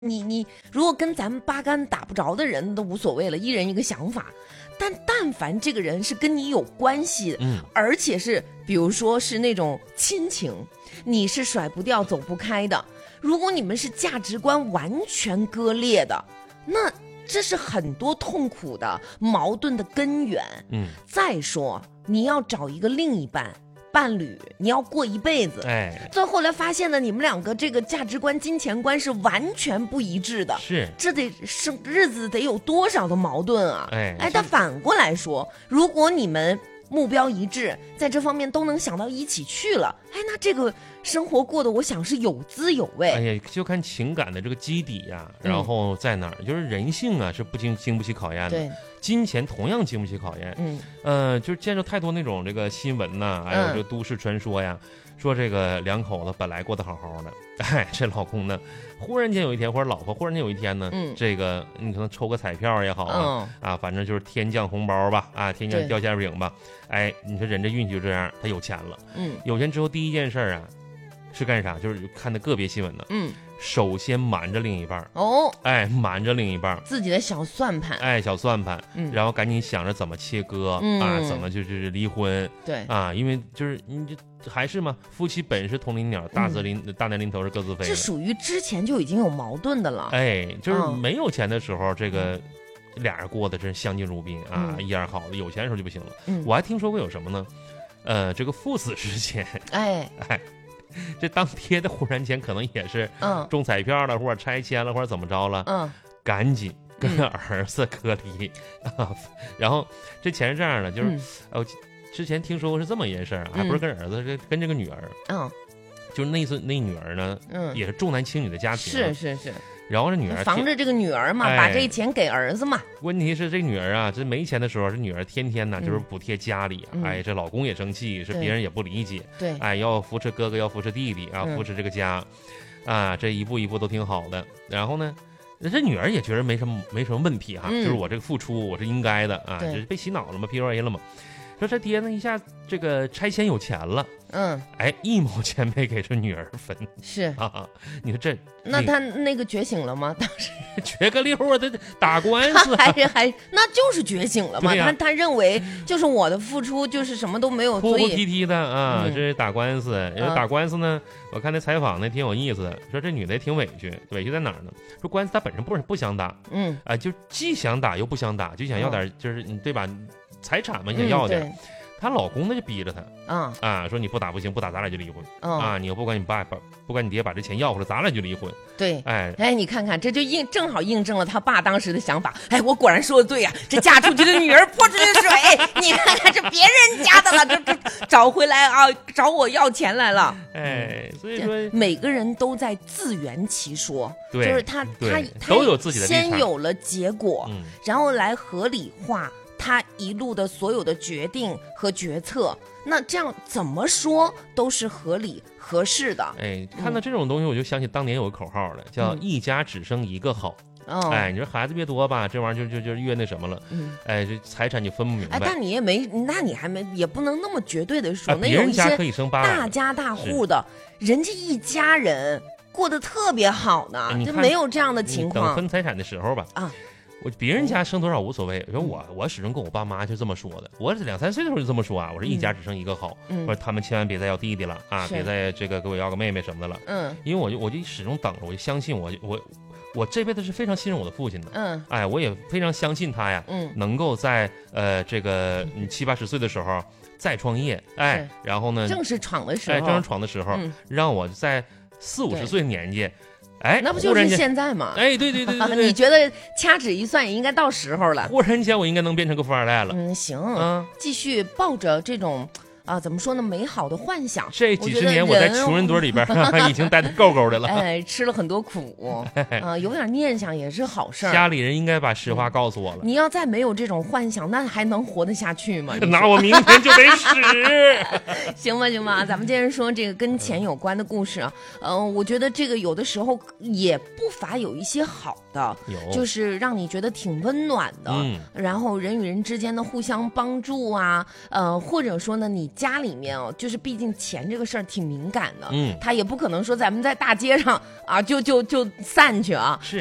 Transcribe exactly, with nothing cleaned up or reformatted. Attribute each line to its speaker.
Speaker 1: 你你如果跟咱们八竿打不着的人都无所谓了，一人一个想法。但但凡这个人是跟你有关系，
Speaker 2: 嗯，
Speaker 1: 而且是比如说是那种亲情，你是甩不掉走不开的。如果你们是价值观完全割裂的，那这是很多痛苦的矛盾的根源。
Speaker 2: 嗯，
Speaker 1: 再说你要找一个另一半伴侣，你要过一辈子，
Speaker 2: 哎，
Speaker 1: 最后来发现呢，你们两个这个价值观、金钱观是完全不一致的，
Speaker 2: 是，
Speaker 1: 这得生日子得有多少的矛盾啊！
Speaker 2: 哎
Speaker 1: 哎，但反过来说，如果你们目标一致，在这方面都能想到一起去了，哎，那这个生活过得我想是有滋有味。
Speaker 2: 哎呀，就看情感的这个基底呀、啊，然后在哪儿、嗯，就是人性啊是不经经不起考验的。
Speaker 1: 对。
Speaker 2: 金钱同样经不起考验，
Speaker 1: 嗯，
Speaker 2: 呃，就是见着太多那种这个新闻呐、啊，还有这个都市传说呀，嗯、说这个两口子本来过得好好的，哎，这老公呢，忽然间有一天，或者老婆忽然间有一天呢，
Speaker 1: 嗯，
Speaker 2: 这个你可能抽个彩票也好啊，嗯、啊，反正就是天降红包吧，啊，天降掉馅饼吧，哎，你说人这运气就这样，他有钱了，
Speaker 1: 嗯，
Speaker 2: 有钱之后第一件事啊是干啥？就是看的个别新闻呢，
Speaker 1: 嗯。
Speaker 2: 首先瞒着另一半
Speaker 1: 哦，
Speaker 2: 哎，瞒着另一半
Speaker 1: 自己的小算盘，
Speaker 2: 哎，小算盘，
Speaker 1: 嗯，
Speaker 2: 然后赶紧想着怎么切割、
Speaker 1: 嗯、
Speaker 2: 啊，怎么就是离婚，
Speaker 1: 对
Speaker 2: 啊，因为就是你这还是嘛，夫妻本是同林鸟，大自林、嗯、大难临头是各自飞，
Speaker 1: 这属于之前就已经有矛盾的了，
Speaker 2: 哎，就是没有钱的时候，嗯、这个俩人过得真相敬如宾啊，
Speaker 1: 嗯、
Speaker 2: 一样好的，有钱的时候就不行了。
Speaker 1: 嗯，
Speaker 2: 我还听说过有什么呢？呃，这个父子之间，
Speaker 1: 哎
Speaker 2: 哎。这当爹的忽然间可能也是中彩票了，嗯、或者拆迁了，或者怎么着了，
Speaker 1: 嗯，
Speaker 2: 赶紧跟儿子隔离、嗯啊。然后这钱是这样的，就是、嗯、呃，之前听说过是这么一件事儿啊，还不是跟儿子，是、嗯、跟这个女儿，
Speaker 1: 嗯，
Speaker 2: 就是那次那女儿呢，
Speaker 1: 嗯，
Speaker 2: 也是重男轻女的家庭，
Speaker 1: 是是是。
Speaker 2: 然后这女儿
Speaker 1: 防着这个女儿嘛，
Speaker 2: 哎、
Speaker 1: 把这钱给儿子嘛。
Speaker 2: 问题是这女儿啊，这没钱的时候，这女儿天天呢就是补贴家里，
Speaker 1: 嗯、
Speaker 2: 哎，这老公也生气，是别人也不理解，
Speaker 1: 对，
Speaker 2: 哎，要扶持哥哥，要扶持弟弟啊，扶持这个家，嗯、啊，这一步一步都挺好的。然后呢，这女儿也觉得没什么没什么问题哈、啊
Speaker 1: 嗯，
Speaker 2: 就是我这个付出我是应该的啊，就是被洗脑了嘛 ，P U A 了嘛。说这爹呢一下这个拆迁有钱了，
Speaker 1: 嗯，
Speaker 2: 哎，一毛钱没给这女儿分，
Speaker 1: 是
Speaker 2: 啊，你说这
Speaker 1: 那他那个觉醒了吗？当时
Speaker 2: 绝个溜啊，他打官司、
Speaker 1: 啊，还是还那就是觉醒了嘛？
Speaker 2: 啊、
Speaker 1: 他他认为就是我的付出就是什么都没有，
Speaker 2: 哭哭啼啼的啊，
Speaker 1: 嗯、
Speaker 2: 这是打官司。因为打官司呢，嗯、我看那采访呢挺有意思的，说这女的也挺委屈，委屈在哪儿呢？说官司她本身不是不想打，
Speaker 1: 嗯
Speaker 2: 啊，就既想打又不想打，就想要点，就是你对吧？财产嘛，想要点。
Speaker 1: 嗯
Speaker 2: 她老公呢就逼着她，
Speaker 1: 啊、
Speaker 2: 嗯、啊，说你不打不行，不打咱俩就离婚，
Speaker 1: 嗯、
Speaker 2: 啊，你要不管你爸把不管你爹把这钱要回来，咱俩就离婚。
Speaker 1: 对，
Speaker 2: 哎
Speaker 1: 哎，你看看，这就印正好印证了他爸当时的想法。哎，我果然说的对呀、啊，这嫁出去的女儿泼出去的水，你看看这别人家的了，这这找回来啊，找我要钱来了。
Speaker 2: 哎，所以说
Speaker 1: 每个人都在自圆其说，
Speaker 2: 对，
Speaker 1: 就是他他他
Speaker 2: 都有自己的立场，
Speaker 1: 先有了结果，
Speaker 2: 嗯、
Speaker 1: 然后来合理化他一路的所有的决定和决策，那这样怎么说都是合理合适的。
Speaker 2: 哎，看到这种东西，我就想起当年有个口号了，叫“一家只生一个好”。
Speaker 1: 嗯、
Speaker 2: 哎，你说孩子越多吧，这玩意儿就就就越那什么了。
Speaker 1: 嗯，
Speaker 2: 哎，这财产就分不明白。
Speaker 1: 哎，但你也没，那你还没，也不能那么绝对的说，
Speaker 2: 啊、
Speaker 1: 那有一些
Speaker 2: 可以生八
Speaker 1: 大家大户的，人家一家人过得特别好呢，
Speaker 2: 哎、
Speaker 1: 就没有这样的情况。
Speaker 2: 等分财产的时候吧，
Speaker 1: 啊。
Speaker 2: 我别人家生多少无所谓，说我我始终跟我爸妈就这么说的。我两三岁的时候就这么说啊，我说一家只生一个好，
Speaker 1: 嗯、
Speaker 2: 我说他们千万别再要弟弟了啊，别再这个给我要个妹妹什么的了。
Speaker 1: 嗯，
Speaker 2: 因为我就我就始终等着，我就相信我我我这辈子是非常信任我的父亲的。
Speaker 1: 嗯，
Speaker 2: 哎，我也非常相信他呀，
Speaker 1: 嗯，
Speaker 2: 能够在呃这个嗯七八十岁的时候再创业，哎，然后呢
Speaker 1: 正式闯的时候，
Speaker 2: 哎，正式闯的时候，
Speaker 1: 嗯、
Speaker 2: 让我在四五十岁年纪。哎，
Speaker 1: 那不就是现在吗？
Speaker 2: 哎，对对对对对，
Speaker 1: 你觉得掐指一算也应该到时候了？
Speaker 2: 忽然间我应该能变成个富二代了。
Speaker 1: 嗯，行，
Speaker 2: 嗯，
Speaker 1: 继续抱着这种啊，怎么说呢，美好的幻想。
Speaker 2: 这几十年我在穷人堆里边已经待得够够的了，
Speaker 1: 哎，吃了很多苦啊、呃，有点念想也是好事儿。
Speaker 2: 家里人应该把实话告诉我了。
Speaker 1: 你要再没有这种幻想，那还能活得下去吗？
Speaker 2: 那我明天就得死。
Speaker 1: 行吧，行吧，咱们接着说这个跟钱有关的故事啊。嗯、呃，我觉得这个有的时候也不乏有一些好的，
Speaker 2: 有
Speaker 1: 就是让你觉得挺温暖的。
Speaker 2: 嗯，
Speaker 1: 然后人与人之间的互相帮助啊，呃，或者说呢，你家里面哦，就是毕竟钱这个事儿挺敏感的，
Speaker 2: 嗯，
Speaker 1: 他也不可能说咱们在大街上啊就就就散去啊，
Speaker 2: 是